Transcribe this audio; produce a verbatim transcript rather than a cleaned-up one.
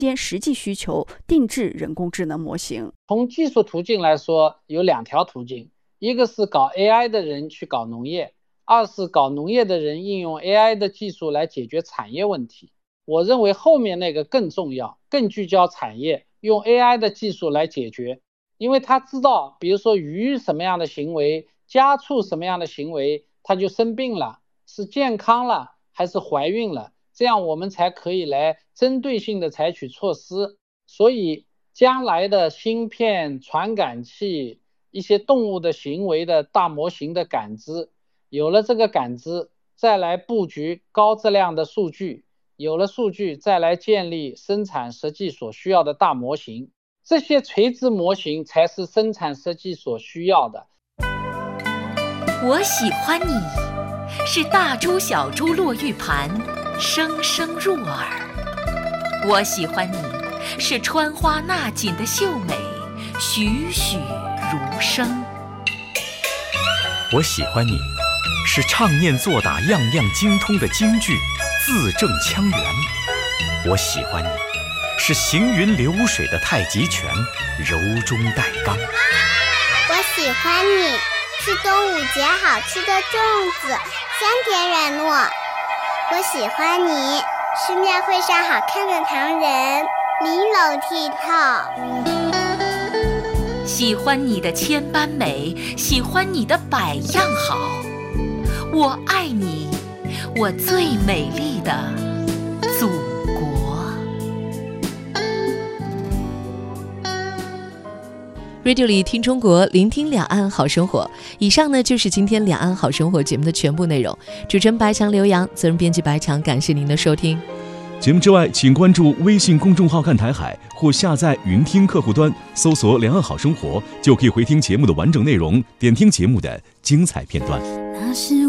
间实际需求定制人工智能模型。 从技术途径来说，有两条途径，一个是搞 A I 的人去搞农业，二是搞农业的人应用 A I 的技术来解决产业问题。我认为后面那个更重要，更聚焦产业，用 A I 的技术来解决。因为他知道，比如说鱼什么样的行为，家畜什么样的行为，它就生病了，是健康了还是怀孕了，这样我们才可以来针对性的采取措施。所以将来的芯片、传感器，一些动物的行为的大模型的感知，有了这个感知，再来布局高质量的数据，有了数据，再来建立生产设计所需要的大模型。这些垂直模型才是生产设计所需要的。 我喜欢你，是大珠小珠落玉盘，声声入耳。我喜欢你，是穿花纳锦的秀美，栩栩如生。 我喜欢你，是唱念做打样样精通的京剧，字正腔圆。我喜欢你，是行云流水的太极拳，柔中带刚。 我喜欢你，是端午节好吃的粽子，香甜软糯。我喜欢你，是庙会上好看的唐人，玲珑剔透。 喜欢你的千般美，喜欢你的百样好。我爱你，我最美丽的祖国。 Radio 里听中国，聆听两岸好生活。以上呢就是今天两岸好生活节目的全部内容。主持人白强、刘洋，责任编辑白强，感谢您的收听。 节目之外，请关注微信公众号看台海，或下载云听客户端，搜索两岸好生活，就可以回听节目的完整内容，点听节目的精彩片段。 那是